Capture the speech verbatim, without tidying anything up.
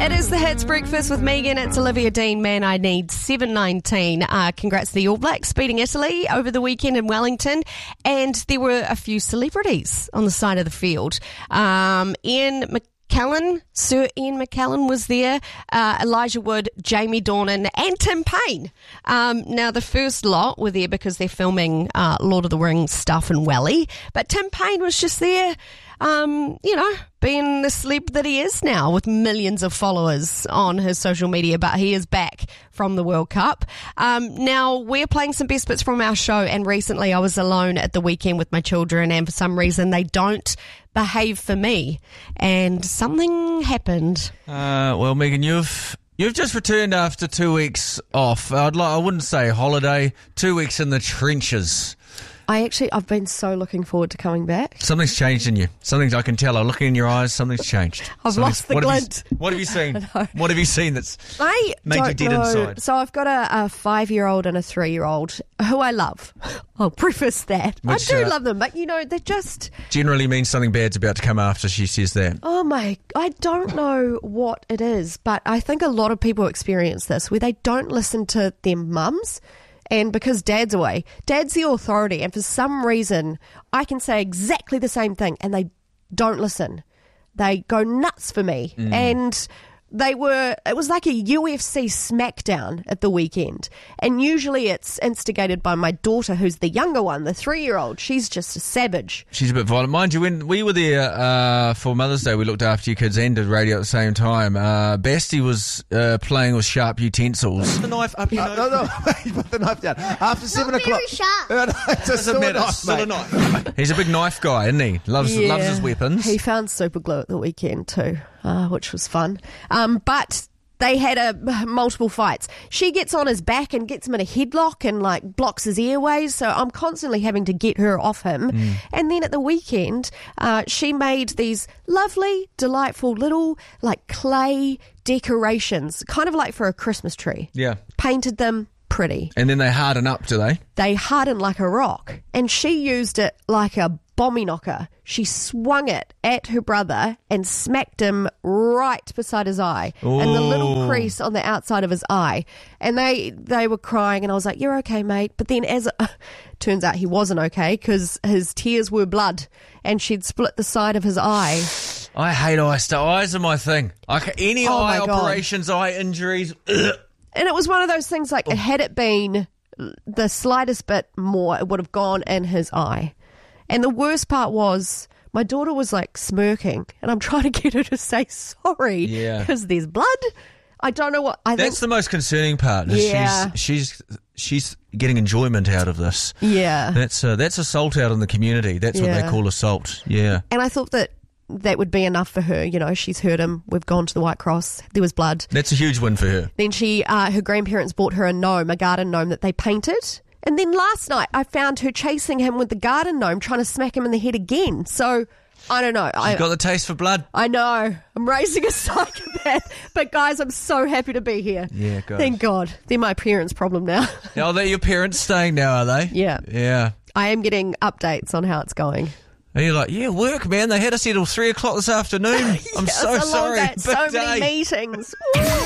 It is the Hits Breakfast with Megan. It's Olivia Dean. Man, I need seven nineteen. Uh, congrats to the All Blacks beating Italy over the weekend in Wellington. And there were a few celebrities on the side of the field. Um, Ian McKellen, Sir Ian McKellen was there, uh, Elijah Wood, Jamie Dornan and Tim Payne. Um, now, the first lot were there because they're filming uh, Lord of the Rings stuff in Welly. But Tim Payne was just there, um, you know, being the celeb that he is now with millions of followers on his social media, but he is back from the World Cup. Um, now, we're playing some best bits from our show, and recently I was alone at the weekend with my children, and for some reason they don't behave for me, and something happened. Uh, well, Megan, you've you've just returned after two weeks off. I'd like, I wouldn't say holiday, two weeks in the trenches. I actually, I've been so looking forward to coming back. Something's changed in you. Something's, I can tell. I'm looking in your eyes. Something's changed. I've Something's, lost the what glint. Have you, what have you seen? What have you seen that's I made don't you dead know. inside? So I've got a, a five-year-old and a three-year-old who I love. I'll preface that. Which, I do uh, love them, but, you know, they're just... Generally means something bad's about to come after she says that. Oh, my... I don't know what it is, but I think a lot of people experience this where they don't listen to their mums. And because Dad's away, Dad's the authority, and for some reason, I can say exactly the same thing, and they don't listen. They go nuts for me. Mm. And they were, it was like a U F C smackdown at the weekend. And usually it's instigated by my daughter, who's the younger one, the three-year-old. She's just a savage. She's a bit violent. Mind you, when we were there uh, for Mother's Day, we looked after your kids and did radio at the same time. Uh, Basti was uh, playing with sharp utensils. Put the knife up your nose. No, no, no. Put the knife down. After seven Not o'clock. very sharp. No, no, it's a Doesn't matter. knife, Still a mate. knife. He's a big knife guy, isn't he? Loves Yeah. loves his weapons. He found super glue at the weekend too, uh, which was fun. Um, but they had a, multiple fights. She gets on his back and gets him in a headlock and like blocks his airways. So I'm constantly having to get her off him. Mm. And then at the weekend, uh, she made these lovely, delightful little like clay decorations, kind of like for a Christmas tree. Yeah. Painted them pretty. And then they harden up, do they? They harden like a rock. And she used it like a bombie knocker. She swung it at her brother and smacked him right beside his eye. Ooh. And the little crease on the outside of his eye. And they they were crying, and I was like, you're okay, mate. But then as uh, turns out he wasn't okay because his tears were blood and she'd split the side of his eye. I hate eye stuff. Eyes are my thing. I ca- any Oh eye my God. operations, eye injuries. Ugh. And it was one of those things like, had it been the slightest bit more, it would have gone in his eye. And the worst part was, my daughter was like smirking, and I'm trying to get her to say sorry Yeah. because there's blood. I don't know what I That's think. the most concerning part. is Yeah. She's she's she's getting enjoyment out of this. Yeah. That's uh, that's assault out in the community. That's what Yeah. they call assault. Yeah. And I thought that that would be enough for her. You know, she's hurt him. We've gone to the White Cross. There was blood. That's a huge win for her. Then she, uh, her grandparents bought her a gnome, a garden gnome that they painted. And then last night I found her chasing him with the garden gnome, trying to smack him in the head again. So I don't know. She's I got the taste for blood. I know. I'm raising a psychopath. But guys, I'm so happy to be here. Yeah, good. Thank God. They're my parents' problem now. Oh, they're your parents staying now, are they? Yeah. Yeah. I am getting updates on how it's going. And you're like, yeah, work, man. They had us here till three o'clock this afternoon. I'm Yeah, so it's a long sorry. day. Big So day. many meetings. Woo!